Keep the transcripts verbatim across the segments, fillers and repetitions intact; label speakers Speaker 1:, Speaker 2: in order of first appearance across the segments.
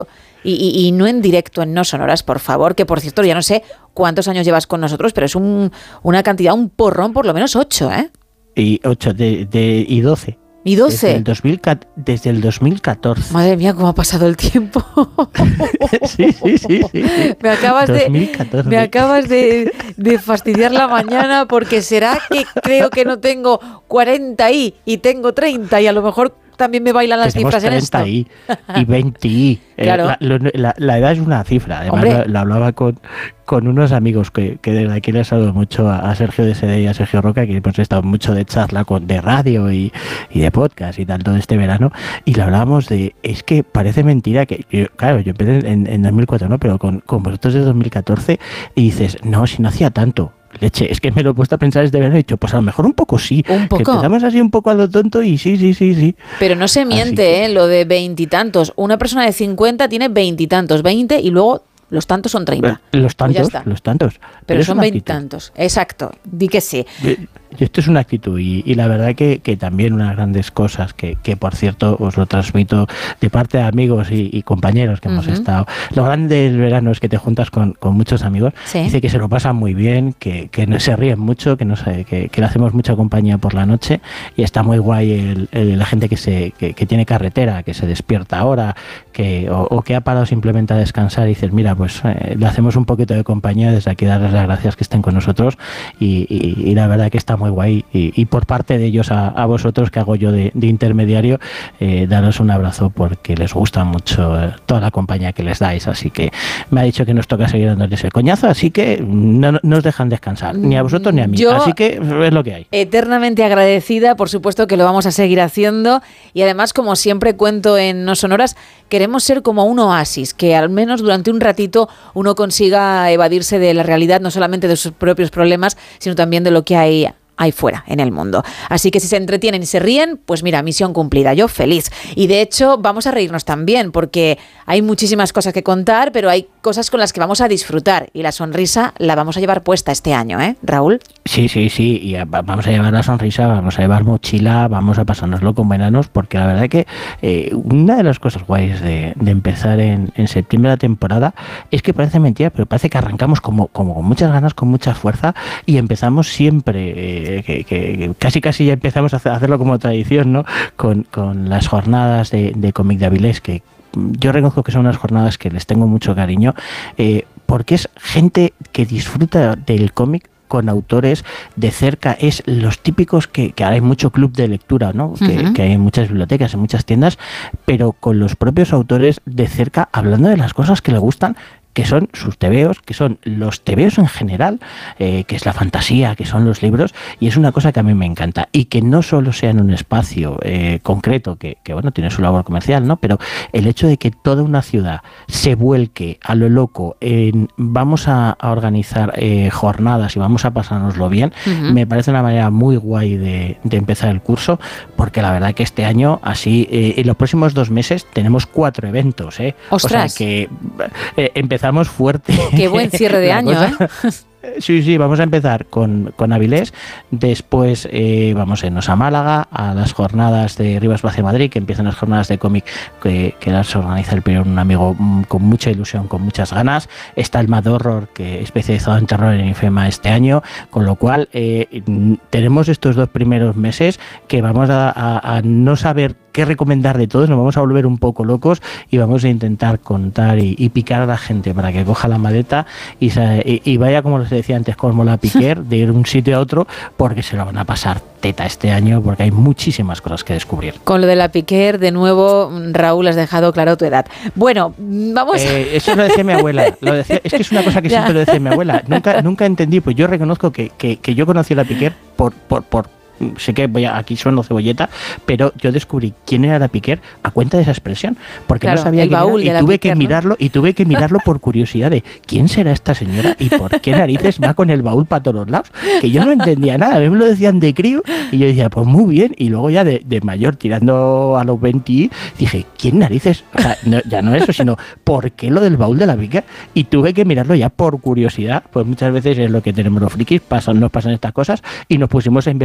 Speaker 1: Y, y, y no en directo, en No Sonoras, por favor, que por cierto, ya no sé cuántos años llevas con nosotros, pero es un, una cantidad, un porrón, por lo menos ocho, ¿eh?
Speaker 2: Y ocho, de, de, y doce.
Speaker 1: ¿Y doce?
Speaker 2: Desde el, dos mil, desde el dos mil catorce.
Speaker 1: Madre mía, cómo ha pasado el tiempo.
Speaker 2: sí, sí, sí, sí.
Speaker 1: Me acabas,
Speaker 2: dos mil catorce.
Speaker 1: de, me acabas de, de fastidiar la mañana, porque será que creo que no tengo cuarenta y, y tengo treinta, y a lo mejor también me bailan las
Speaker 2: Tenemos
Speaker 1: cifras en esto.
Speaker 2: y, y veinte y.
Speaker 1: Claro.
Speaker 2: Eh, la, la, la edad es una cifra. Además, lo, lo hablaba con, con unos amigos que, que desde aquí les saludo mucho a, a Sergio de S D y a Sergio Roca, que hemos estado mucho de charla con, de radio y, y de podcast y tal todo este verano, y le hablábamos de, es que parece mentira que, yo, claro, yo empecé en, en dos mil cuatro, ¿no? Pero con, con vosotros de dos mil catorce, y dices, no, si no hacía tanto. Leche, es que me lo he puesto a pensar este verano y he dicho, pues a lo mejor un poco sí.
Speaker 1: Un poco.
Speaker 2: Que empezamos así un poco a lo tonto y sí, sí, sí, sí.
Speaker 1: Pero no se miente, que... ¿eh? Lo de veintitantos. Una persona de cincuenta tiene veintitantos, veinte, y luego los tantos son treinta.
Speaker 2: Los tantos, los tantos.
Speaker 1: Pero, Pero son veintitantos. Exacto, di que sí.
Speaker 2: Y esto es una actitud y, y la verdad que, que también unas grandes cosas que, que por cierto os lo transmito de parte de amigos y, y compañeros que uh-huh. hemos estado. Lo grande del verano es que te juntas con, con muchos amigos, ¿sí? Dice que se lo pasan muy bien, que, que no se ríen mucho, que no sé, que, que le hacemos mucha compañía por la noche, y está muy guay el, el, la gente que se que, que tiene carretera, que se despierta ahora, que o, o que ha parado simplemente a descansar y dices, mira, pues eh, le hacemos un poquito de compañía, desde aquí darles las gracias que estén con nosotros y, y, y la verdad que está muy guay y, y por parte de ellos a, a vosotros que hago yo de, de intermediario, eh, daros un abrazo porque les gusta mucho eh, toda la compañía que les dais, así que me ha dicho que nos toca seguir dándoles el coñazo, así que no, no nos dejan descansar, ni a vosotros ni a mí, yo, así que es lo que hay.
Speaker 1: Eternamente agradecida, por supuesto que lo vamos a seguir haciendo, y además, como siempre cuento en No Sonoras, queremos ser como un oasis, que al menos durante un ratito uno consiga evadirse de la realidad, no solamente de sus propios problemas, sino también de lo que hay ahí fuera, en el mundo. Así que si se entretienen y se ríen, pues mira, misión cumplida, yo feliz. Y de hecho, vamos a reírnos también, porque hay muchísimas cosas que contar, pero hay cosas con las que vamos a disfrutar, y la sonrisa la vamos a llevar puesta este año, ¿eh, Raúl?
Speaker 2: Sí, sí, sí, y vamos a llevar la sonrisa, vamos a llevar mochila, vamos a pasárnoslo con veranos, porque la verdad que eh, una de las cosas guays de, de empezar en, en septiembre la temporada es que parece mentira, pero parece que arrancamos como, como con muchas ganas, con mucha fuerza, y empezamos siempre... Eh, Que, que, que casi casi ya empezamos a hacerlo como tradición, ¿no? Con, con las jornadas de, de cómic de Avilés, que yo reconozco que son unas jornadas que les tengo mucho cariño, eh, porque es gente que disfruta del cómic con autores de cerca, es los típicos que, que ahora hay mucho club de lectura, ¿no? Uh-huh. Que, que hay en muchas bibliotecas, en muchas tiendas, pero con los propios autores de cerca, hablando de las cosas que le gustan, que son sus tebeos, que son los tebeos en general, eh, que es la fantasía, que son los libros, y es una cosa que a mí me encanta, y que no solo sea en un espacio eh, concreto, que, que bueno, tiene su labor comercial, ¿no? Pero el hecho de que toda una ciudad se vuelque a lo loco en vamos a, a organizar eh, jornadas y vamos a pasárnoslo bien, uh-huh. me parece una manera muy guay de, de empezar el curso, porque la verdad que este año, así, eh, en los próximos dos meses tenemos cuatro eventos, ¿eh?
Speaker 1: ¡Ostras!
Speaker 2: O sea que eh, empezamos Empezamos fuerte.
Speaker 1: Qué buen cierre de año, cosa, ¿eh?
Speaker 2: Sí, sí, vamos a empezar con, con Avilés, después eh, vamos a irnos a Málaga, a las jornadas de Rivas Vacia Madrid, que empiezan las jornadas de cómic que, que las organiza el primer un amigo con mucha ilusión, con muchas ganas. Está el Mad Horror, que es especializado en terror en IFEMA este año, con lo cual eh, tenemos estos dos primeros meses que vamos a, a, a no saber qué recomendar de todos, nos vamos a volver un poco locos y vamos a intentar contar y, y picar a la gente para que coja la maleta y, y, y vaya, como les decía antes, como la Piquer, de ir de un sitio a otro, porque se lo van a pasar teta este año, porque hay muchísimas cosas que descubrir.
Speaker 1: Con lo de la Piquer, de nuevo, Raúl, has dejado claro tu edad. Bueno, vamos...
Speaker 2: Eh, eso lo decía mi abuela. Lo decía, es que es una cosa que siempre lo decía mi abuela. Nunca, nunca entendí, pues yo reconozco que, que, que yo conocí a la Piquer por... por, por sé que voy a, aquí sueno cebolleta, pero yo descubrí quién era la Piquer a cuenta de esa expresión, porque claro, no sabía quién era, y tuve Piquer, que mirarlo, ¿no? y tuve que mirarlo por curiosidad de quién será esta señora y por qué narices va con el baúl para todos los lados, que yo no entendía nada, a mí me lo decían de crío y yo decía, pues muy bien, y luego ya de, de mayor, tirando a los veinte, dije, ¿quién narices? O sea, no, ya no eso, sino ¿por qué lo del baúl de la Piquer? Y tuve que mirarlo ya por curiosidad, pues muchas veces es lo que tenemos los frikis, pasan, nos pasan estas cosas y nos pusimos a investigar estas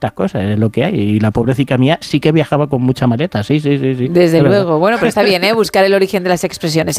Speaker 2: estas cosas, es lo que hay. Y la pobrecita mía sí que viajaba con mucha maleta, sí, sí, sí. sí
Speaker 1: Desde luego. Bueno, pero está bien, ¿eh? Buscar el origen de las expresiones.